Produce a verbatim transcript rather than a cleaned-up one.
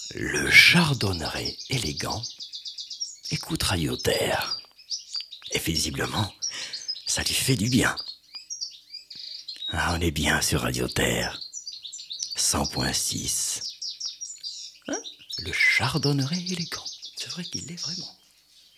Le chardonneret élégant écoute Radio Terre. Et visiblement, ça lui fait du bien. Ah, on est bien sur Radio Terre. cent point six. Hein? Le chardonneret élégant. C'est vrai qu'il l'est vraiment.